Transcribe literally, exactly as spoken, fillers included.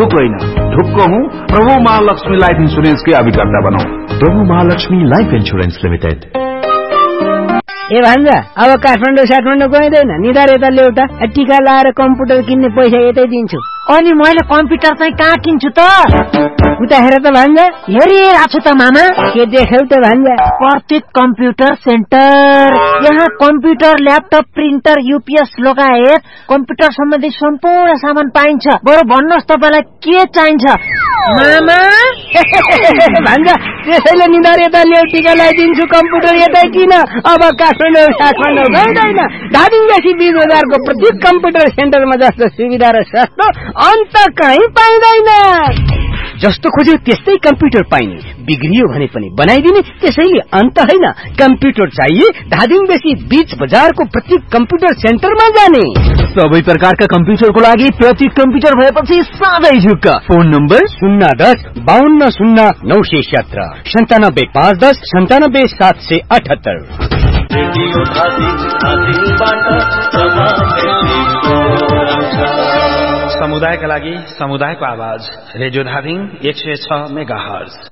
ढोको होइन ढुक्क हुँ प्रभु महालक्ष्मी लाइफ इन्सुरेन्स के अभिकर्ता बनौ। प्रभु महालक्ष्मी लाइफ इन्सुरेन्स लिमिटेड। ए भान्जा अब काठमाडौँ साठमाडौँ गइँदैन निधार यता ल्याउटा टिका लाएर कम्प्युटर किन्ने पैसा यतै दिन्छु। अनि मैले कम्प्युटर चाहिँ कहाँ किन्छु त? उता हेर त भान्जा। हेरिरहेको छु त मामा। के देख्यौ त भान्जा? प्रतीक कम्प्युटर सेन्टर। यहाँ कम्प्युटर ल्यापटप प्रिन्टर युपीएस लगायत कम्प्युटर सम्बन्धी सम्पूर्ण सामान पाइन्छ। बरु भन्नुहोस् तपाईँलाई के चाहिन्छ मामा? भान्जा त्यसैले निधार यता ल्याउ टिका लगाइदिन्छु कम्प्युटर यतै किन। अब काठमाडौँ साठमाडौँ गइँदैन धादिङ बेसी बीस हजारको प्रतीक कम्प्युटर सेन्टरमा जस्तो सुविधा र सस्तो अन्त कहीँ पाइँदैन। जस्तो खोज्यो त्यस्तै कम्प्युटर पाइने, बिग्रियो भने पनि बनाइदिने, त्यसैले अन्त होइन। कम्प्युटर चाहिए धादिङ बेसी बीच बजारको प्रतीक कम्प्युटर सेन्टरमा जाने। सबै प्रकारका कम्प्युटरको लागि प्रतीक कम्प्युटर भएपछि साझै झुक्क। फोन नम्बर शून्य दस बाहन्न शून्य नौ सय सत्र सन्तानब्बे पाँच दस सन्तानब्बे सात सय अठहत्तर। समुदायका लागि समुदायको आवाज रेडियो धादिङ एक सय छ मेगा हर्ज।